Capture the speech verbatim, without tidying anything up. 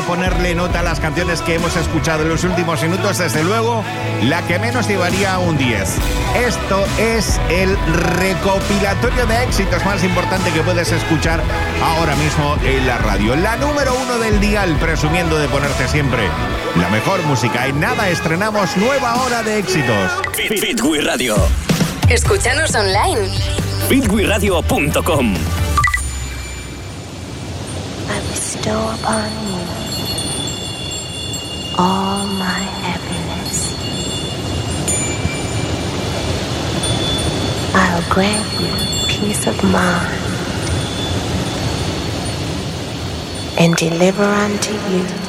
ponerle nota a las canciones que hemos escuchado en los últimos minutos, desde luego, la que menos llevaría un diez. Esto es el recopilatorio de éxitos más importante que puedes escuchar ahora mismo en la radio. La número uno del dial, presumiendo de ponerte siempre la mejor música. En nada estrenamos nueva hora de éxitos. Fit, Fit We Radio. Escúchanos online. fit we radio punto com. I bestow upon you all my happiness. I'll grant you peace of mind and deliver unto you